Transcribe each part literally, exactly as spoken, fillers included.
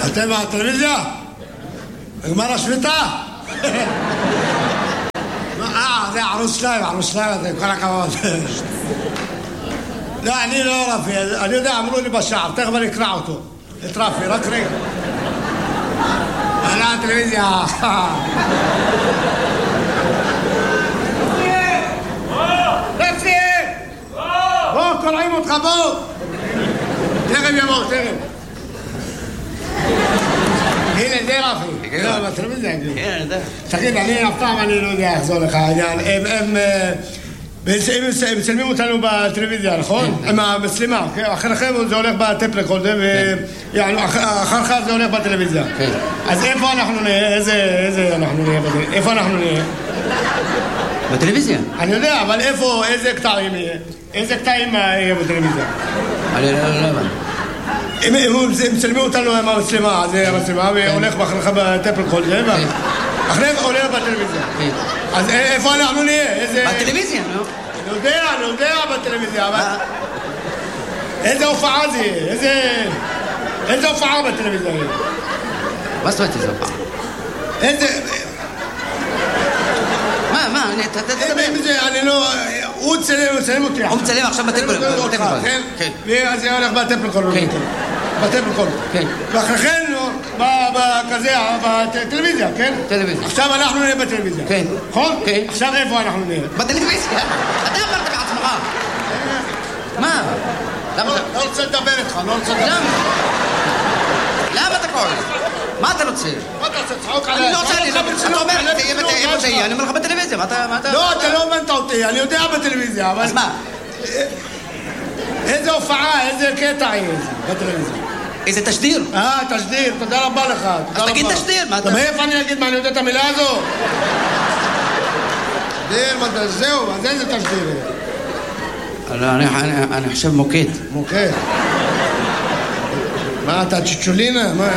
אתם בטלוויזיה? נגמר השביתה? אה, זה ערוץ שניים, ערוץ שניים, זה כל הכבוד. לא, אני לא רפי, אני יודע, אמרו לי בשער, תכף אני אקרא אותו. את רפי, רק רגע. עלה הטלוויזיה. רפי! בוא, קוראים אותך, בוא! תכף יבוא, תכף. הנה, זה רפי. לא, בטלוויזיה. כן, אני יודע. תגיד, אני אף פעם אני לא יודע איך זה הולך העניין. הם... הם מצלמים אותנו בטלוויזיה, נכון? עם המצלמה, אחריכם זה הולך בטפ רקורדר, ואחריך זה הולך בטלוויזיה. אז איפה אנחנו נהיה? איזה אנחנו נהיה? איפה אנחנו נהיה? בטלוויזיה. אני יודע, אבל איפה, איזה קטעים יהיה? איזה קטעים יהיה בטלוויזיה? אני לא יודע. הם מצלמים אותנו עם המצלמה, זה המצלמה, והולך אחריך בטפ רקורדר, אחריך הולך בטלוויזיה. אז איפה אנחנו נהיה? בטלוויזיה, לא? אני יודע, אני יודע בטלוויזיה, אבל... איזה הופעה זה יהיה? איזה... איזה הופעה בטלוויזיה יהיה? מה זאת אומרת איזה הופעה? איזה... מה, מה? אני... תדבר. אני לא... הוא מצלם אותי. הוא מצלם עכשיו בטלוויזיה. כן. ואז זה הולך בטלוויזיה. כן. בטלוויזיה. כן. ואחריכן, כזה, בטלוויזיה, כן? טלוויזיה. עכשיו אנחנו נהיה בטלוויזיה. כן. נכון? כן. עכשיו איפה אנחנו נהיה? בטלוויזיה. אתה אמרת בעצמך. מה? לא רוצה לדבר איתך, לא רוצה לדבר. למה? למה אתה קורא? מה אתה רוצה? מה אתה רוצה? צחוק עליי. אני לא רוצה, אתה אומר, איפה זה יהיה? אני אומר לך בטלוויזיה, מה אתה... לא, אתה לא הבנת אותי, אני יודע בטלוויזיה, אבל... אז מה? איזה הופעה, איזה קטע יהיה בטלוויזיה? איזה תשדיר? אה, תשדיר, תודה רבה לך. אז תגיד תשדיר, מה אתה... מאיפה אני אגיד מה, אני יודע את המילה הזו? תשדיר, זהו, אז איזה תשדיר? אני חושב מוקד. מוקד. מה, אתה צ'צ'ולינה? מה?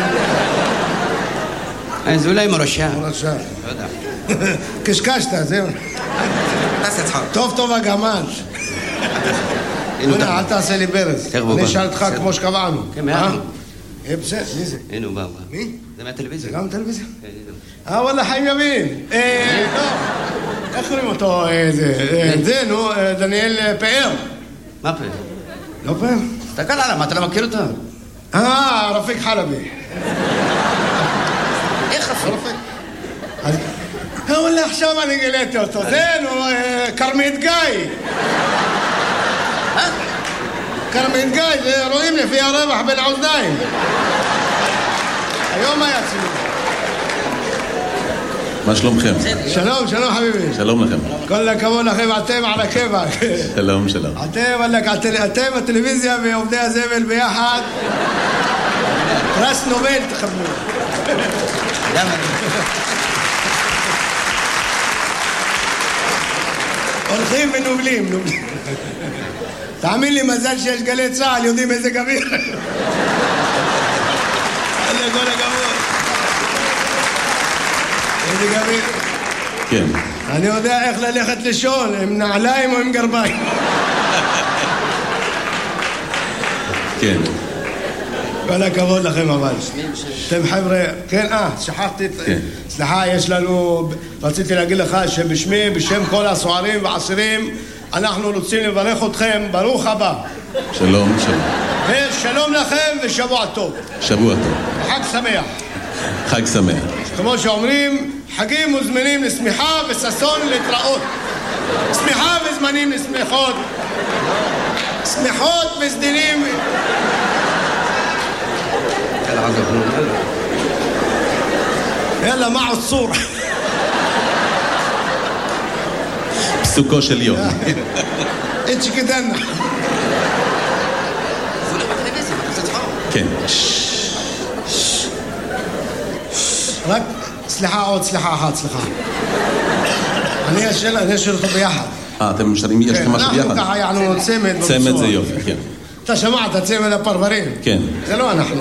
זה אולי מורשה. מורשה. לא יודע. קשקשת, זהו. תעשה צחוק. טוב טוב הגמש. הנה, אל תעשה לי ברז. אני אשאל אותך כמו שקבענו. כן, מהנו. אה, בסדר, מי זה? הנה, הוא בא, הוא בא. מי? זה מהטלוויזיה. זה גם טלוויזיה? כן, הנה. אה, וואלה, חיים ימין. אה, לא. איך קוראים אותו? זה, נו, דניאל פאר. מה פאר? לא פאר? תסתכל עליו, מה אתה לא מכיר אותו? אה, רפיק חלבי. איך רפיק? אה, וואלה, עכשיו אני גיליתי אותו. זה, נו, קרמית גיא. אה? קרמית גיא, זה רואים לפי הרווח בין האוזניים. היום היה צילום. מה שלומכם? שלום, שלום חביבי. שלום לכם. כל הכבוד לכם, אתם על הכיוון. שלום, שלום. אתם, אתם בטלוויזיה ועובדי הזבל ביחד. פרס נובל תקבלו. למה? הולכים ונובלים, נובלים. תאמין לי, מזל שיש גלי צהל, יודעים איזה גביר. אלה כל הכבוד. איזה גביר. כן. אני יודע איך ללכת לישון, עם נעליים או עם גרביים. כן. כל הכבוד לכם אבל. אתם חבר'ה, כן, אה, שכחתי, סליחה, יש לנו, רציתי להגיד לך שבשמי, בשם כל הסוערים והאסירים, אנחנו רוצים לברך אתכם, ברוך הבא. שלום, שלום. ושלום לכם ושבוע טוב. שבוע טוב. חג שמח. חג שמח. כמו שאומרים, חגים מוזמנים לשמיחה וששון להתראות. שמיחה וזמנים לשמחות. שמחות וסדינים. יאללה, מה עוצור? פסוקו של יום. אין שכדנה. זה הולך בטלוויזיה, אתה עושה צחוק? כן. רק, סליחה, עוד סליחה אחת, סליחה. אני אשאל, אני אשאל אותו ביחד. אה, אתם משארים, יש לכם משהו ביחד? אנחנו ככה, יענו צמד. צמד זה יופי, כן. אתה שמעת, צמד הפרברים? כן. זה לא אנחנו.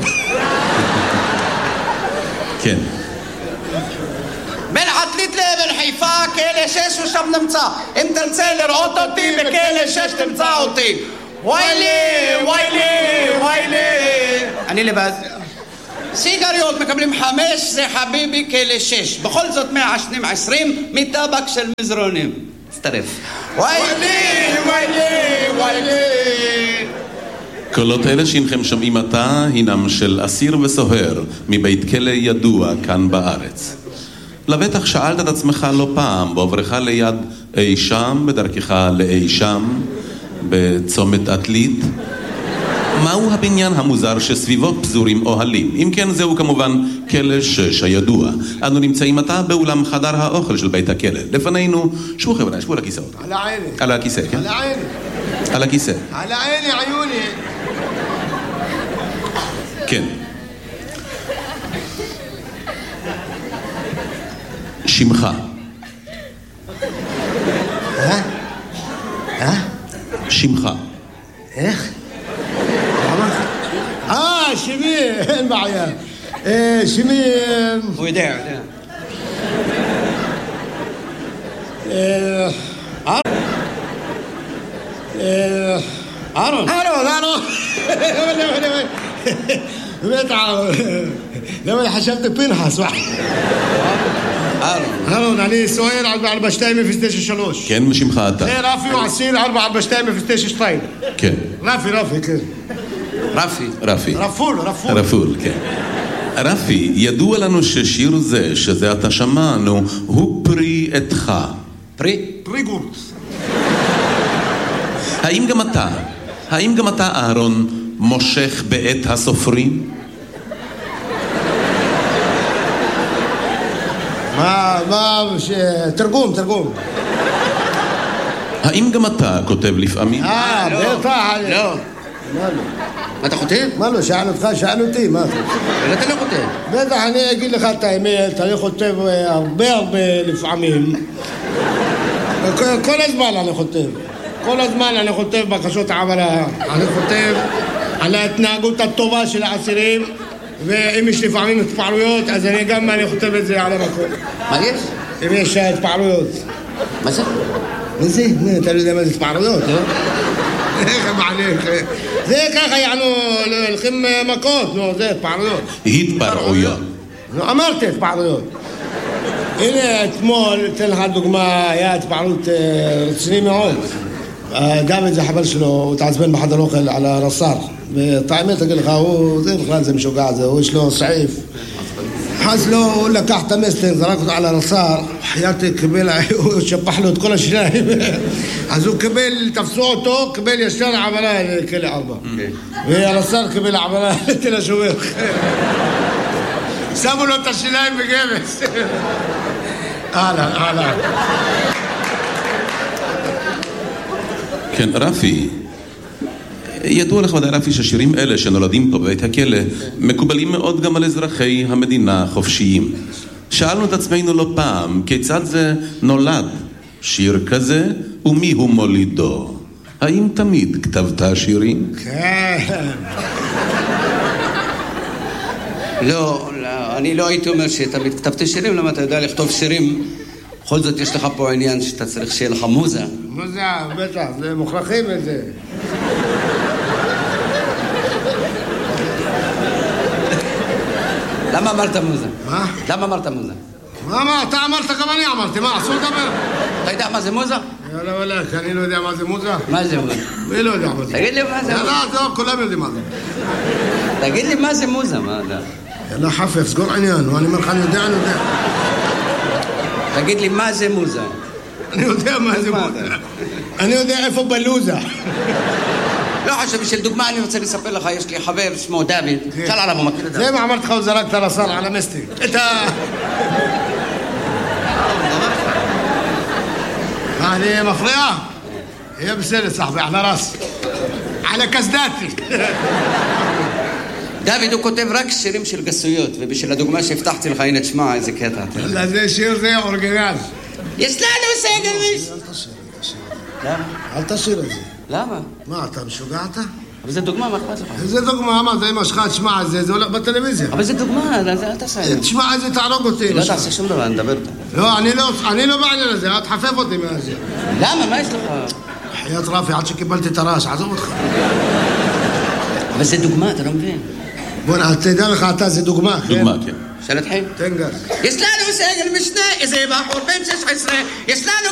כן. בין עתלית לאבן חיפה, כלא שש ושם נמצא. אם תרצה לראות אותי, בכלא שש תמצא אותי. ויילי, ויילי, ויילי. אני לבד. סיגריות מקבלים חמש, זה חביבי כאלה שש. בכל זאת מעשנים עשרים מטבק של מזרונים. תצטרף. ויילי, ויילי, ויילי. קולות אלה שהנכם שומעים עתה הינם של אסיר וסוהר מבית כלא ידוע כאן בארץ. לבטח שאלת את עצמך לא פעם בעוברך ליד אי שם, בדרכך לאי שם, בצומת עתלית, מהו הבניין המוזר שסביבו פזורים אוהלים? אם כן, זהו כמובן כלא שש הידוע. אנו נמצאים עתה באולם חדר האוכל של בית הכלא. לפנינו, שבו חבר'ה, שבו על הכיסאות. על העיני. על הכיסא, כן? על העיני. על הכיסא. על העיני, עיוני. כן. שמך. אה? אה? שמך. איך? אה, שמי, אין בעיה. שמי... הוא יודע, יודע. אהרון. אהרון, אהרון. בטח, למה חשבתי פנחס. אהרון, אני סוער ארבע שתיים אפס תשע שלוש. כן, ושמך אתה? זה רפי ועשיר ארבע שתיים אפס תשע שתיים. כן. רפי, רפי, כן. רפי. רפי. רפול, רפול. רפול, כן. רפי, ידוע לנו ששיר זה, שזה אתה שמענו, הוא פרי עתך. פרי? פרי גורס. האם גם אתה, האם גם אתה, אהרון, מושך בעת הסופרים? מה, מה, תרגום, תרגום. האם גם אתה כותב לפעמים? אה, בטח. לא. מה לא? אתה כותב? מה לא, שאל אותך, שאל אותי, מה? אבל אתה לא כותב. בטח, אני אגיד לך את האמת, אני כותב הרבה הרבה לפעמים. כל הזמן אני כותב. כל הזמן אני כותב בקשות העברה. אני כותב על ההתנהגות הטובה של האסירים, ואם יש לפעמים התפעלויות, אז אני גם אני כותב את זה על המקום. מה יש? אם יש התפעלויות. מה זה? מה זה? אתה לא יודע מה זה התפעלויות? לא. איך מעליך? זה ככה יענו, הולכים מכות, נו, זה התפעלויות. התפרעויות. נו, אמרתי התפעלויות. הנה, אתמול, אתן לך דוגמה, היה התפעלות רציני מאוד. דוד זה חבר שלו, הוא התעצבן בחדר אוכל על הרס"ר. וטעמת, אגיד לך, הוא, זה בכלל זה משוגע, זה, הוא יש לו סעיף. אז לא, הוא לקח את המסטינג, זרק אותו על הרס"ר, חייתי קבל, הוא שפח לו את כל השיניים. אז הוא קבל, תפסו אותו, קבל ישר עברה לכלא ארבע. והרס"ר קבל עברה לתל השומר. שמו לו את השיניים בגבס. אהלן, אהלן. כן, רפי, ידוע לך ודאי רפי ששירים אלה שנולדים פה בבית הכלא מקובלים מאוד גם על אזרחי המדינה החופשיים. שאלנו את עצמנו לא פעם, כיצד זה נולד שיר כזה ומי הוא מולידו? האם תמיד כתבת שירים? כן. לא, לא, אני לא הייתי אומר שתמיד כתבתי שירים, למה אתה יודע לכתוב שירים? בכל זאת יש לך פה עניין שאתה צריך שיהיה לך מוזה. מוזה, בטח, זה מוכרחים את זה. למה אמרת מוזה? מה? למה אמרת מוזה? מה, מה, אתה אמרת גם אני אמרתי, מה, אסור לדבר? אתה יודע מה זה מוזה? יאללה וואלק, אני לא יודע מה זה מוזה. מה זה מוזה? מי לא יודע מה זה? תגיד לי מה זה מוזה. יאללה, זהו, כולם יודעים מה זה. תגיד לי מה זה מוזה, מה אתה? יאללה חפף, סגור עניין, אני אומר לך, אני יודע, אני יודע. תגיד לי מה זה מוזה. אני יודע מה זה מוזה. אני יודע איפה בלוזה. לא חשוב, בשביל דוגמה אני רוצה לספר לך, יש לי חבר שמו דוד, שאל עליו הוא מכיר את זה. זה מה אמרתי לך, הוא זרק את הרס"ר על המסטיק. את ה... אני מפריע? יהיה בסדר, סחבי, על הרס. על הקסדתי. דוד הוא כותב רק שירים של גסויות, ובשביל הדוגמה שהבטחתי לך, הנה תשמע איזה קטע. לא, זה שיר זה אורגינל. יש לנו סגל. אל תשיר, אל תשיר. למה? אל תשיר את זה. למה? מה, אתה משוגע אתה? אבל זה דוגמה, מה אכפת לך? זה דוגמה, מה, זה אמא שלך, תשמע את זה, זה הולך בטלוויזיה. אבל זה דוגמה, אל תעשה את זה. תשמע את זה, תערוג אותי. לא תעשה שום דבר, אני מדבר איתה. לא, אני לא בעניין הזה, אל תחפף אותי מהזה. למה? מה יש לך? חיית רפי, עד שקיבלתי את הרעש, עזוב אותך. אבל זה דוגמה, אתה לא מבין. בוא נעתדע לך, אתה זה דוגמה. דוגמה, כן. אפשר להתחיל? תן גז. יש לנו סגל משנה, איזה בחור בן שש עשרה, יש לנו